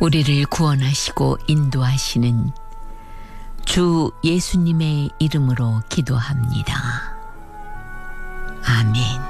우리를 구원하시고 인도하시는 주 예수님의 이름으로 기도합니다. 아멘.